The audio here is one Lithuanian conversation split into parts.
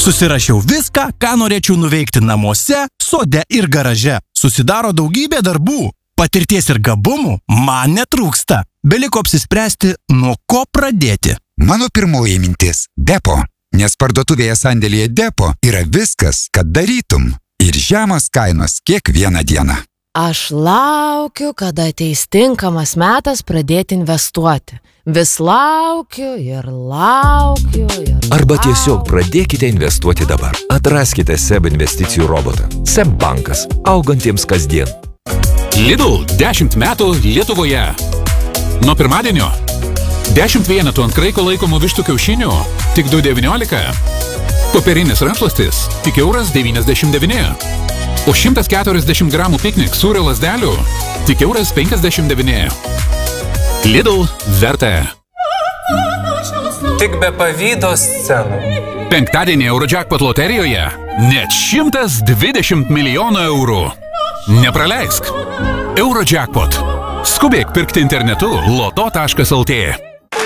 Susirašiau viską, ką norėčiau nuveikti namuose, sode ir garaže. Susidaro daugybė darbų. Patirties ir gabumų man netrūksta. Beliko apsispręsti, nuo ko pradėti. Mano pirmoji mintis – Depo. Nes parduotuvėje sandėlyje Depo yra viskas, kad darytum. Ir žemos kainos kiekvieną dieną. Aš laukiu, kada ateis tinkamas metas pradėti investuoti. Vis laukiu ir laukiu ir laukiu. Arba tiesiog pradėkite investuoti dabar. Atraskite SEB investicijų robotą. SEB bankas. Augantiems kasdien. Lidl 10 metų Lietuvoje. Nuo pirmadienio 10 vienetų ant kraiko laikomų vištų kiaušinių tik 2,19. Popierinis rankšluostis tik €1,99. O 140 gramų piknik sūrio lazdelių tik €1,59. Lidl verta. Tik be pavydo scenų. Penktadienį Eurojackpot loterijoje net 120 milijonų eurų. Nepraleisk. Eurojackpot. Skubėk pirkti internetu loto.lt.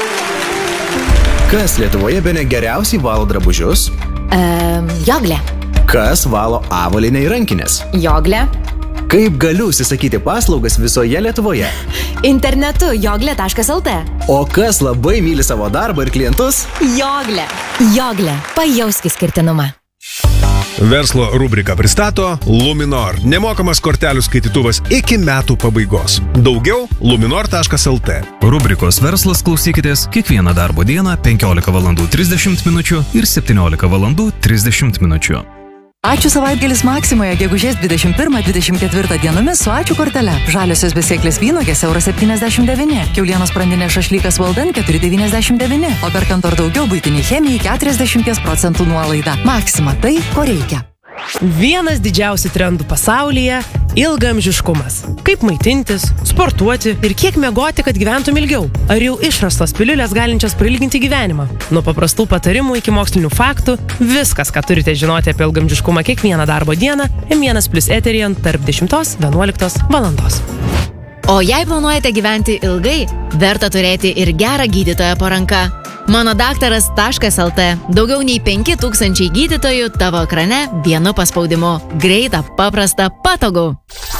Kas Lietuvoje bene geriausiai valo drabužius? Joglė. Kas valo avalynę ir rankinės? Joglė. Kaip galiu užsisakyti paslaugas visoje Lietuvoje? Internetu joglė.lt. O kas labai myli savo darbą ir klientus? Joglė. Joglė. Pajausk išskirtinumą. Verslo rubrika pristato Luminor. Nemokamas kortelių skaitytuvas iki metų pabaigos. Daugiau luminor.lt. Rubrikos verslas klausykitės kiekvieną darbo dieną 15:30 ir 17:30. Ačiū savaitgalis Maksimoje, gegužės 21-24 dienomis su ačiū kortele. Žaliosios besėklės vynogės €1,79, kiaulienos sprandinė šašlykas Valdan €4,99, o perkant ar daugiau buitiniai chemijai 40% nuolaida. Maksima tai, ko reikia. Vienas didžiausių trendų pasaulyje – ilgaamžiškumas. Kaip maitintis, sportuoti ir kiek miegoti, kad gyventum ilgiau. Ar jau išrastos piliulės galinčios prailginti gyvenimą? Nuo paprastų patarimų iki mokslinių faktų – viskas, ką turite žinoti apie ilgaamžiškumą kiekvieną darbo dieną M1+ eteryje tarp 10-11 valandos. O jei planuojate gyventi ilgai, verta turėti ir gerą gydytoją po ranka. Manodaktaras.lt. Daugiau nei 5000 gydytojų tavo ekrane vienu paspaudimu. Greita, paprasta, patogu.